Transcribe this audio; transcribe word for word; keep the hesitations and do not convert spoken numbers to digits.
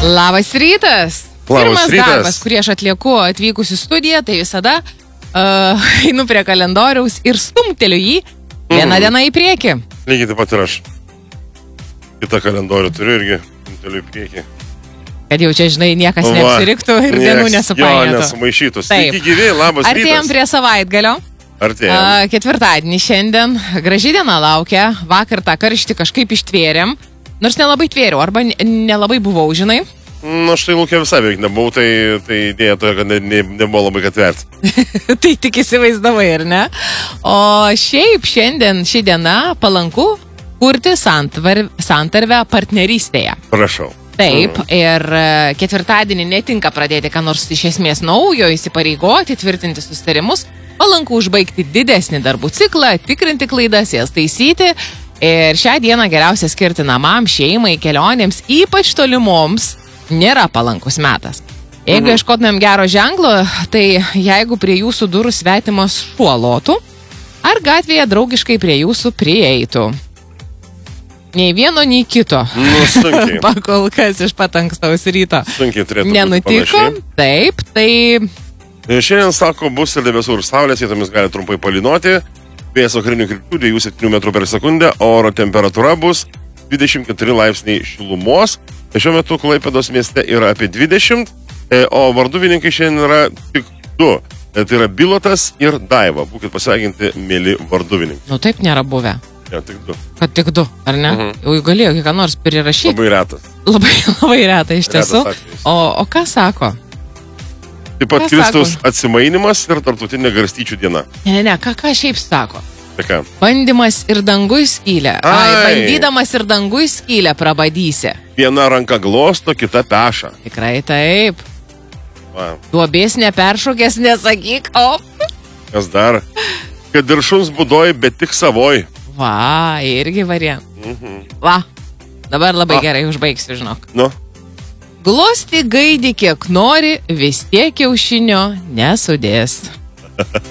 Labas rytas. Labas Pirmas rytas. darbas, kurį aš atlieku atvykus į studiją, tai visada uh, einu prie kalendoriaus ir stumteliu jį vieną Mhm. dieną į priekį. Lygiai taip pat ir aš. Kitą kalendorių turiu irgi. Toliau į priekį. Kad jau čia, žinai, niekas Va. neapsiriktų ir Nieks- dienų Jo, nesupainėtų. nesumaišytų. Taip. Sveiki gyvi, labas Artėjom rytas. prie savaitgalio. Artėjom. Uh, ketvirtadienį šiandien. Graži diena laukia. Vakar tą karštį kažkaip ištvėrėm. Nors nelabai tvėriau, arba ne- nelabai buvau, žinai. Na, štai Lūkė visai beveik nebuvau, tai, tai idėja toje, kad ne, ne, nebuvo labai kad verti. Tai tik įsivaizdavai, ar ne? O šiaip šiandien, ši diena palanku kurti santvar, santarvę partnerystėje. Prašau. Taip, ir e, ketvirtadienį netinka pradėti ką nors iš esmės naujo, įsipareigoti, tvirtinti susitarimus, palanku užbaigti didesnį darbų ciklą, tikrinti klaidas, jas taisyti. Ir šią dieną geriausia skirti namams, šeimai, kelionėms, ypač tolimoms, nėra palankus metas. Jeigu Mhm. ieškotumėm gero ženklo, tai jeigu prie jūsų durų svetimas šuo lotų, ar gatvėje draugiškai prie jūsų prieitų. Nei vieno, nei kito. Nu, sunkiai. Pakol kas iš pat ankstaus ryto Sunkiai turėtų būti nenutiko. panašiai. Taip, tai Šiandien, sako, bus ir debesų ir saulės, vietomis gali trumpai palynoti. Vėjas vakarinių krypčių dviejų septynių metrų per sekundę, oro temperatūra bus dvidešimt keturi laipsniai šilumos. Šiuo metu Klaipėdos mieste yra apie dvidešimt, e, o varduvininkai šiandien yra tik du. E, Tai yra Bilotas ir Daiva. Būkit pasveikinti, mėly varduvininkai. nu taip nėra buvę. Ja, tik du. Kad tik du, ar ne? Mhm. Jau galėjo ką nors prirašyti. Labai retas. Labai, labai retai iš Retas tiesų. atvejis. O, o ką sako? Taip pat Ką Kristaus sako? atsimainimas ir tarptautinė garstyčių diena. Ne, ne, ne, ką, ką šiaip sako? Tai ką? Bandymas ir dangui skylę. Ai, Ai. bandydamas ir dangui skylę prabadysi. Viena ranka glosto, kita peša. Tikrai taip. Va, Duobės neperšokęs, nesakyk, o. kas dar? Kad ir šuns būdoj, bet tik savoj. Va, irgi variant. Mhm. Va, dabar labai Va. gerai užbaigsiu, žinok. Nu, Glosti gaidį kiek nori, vis tiek kiaušinio nesudės.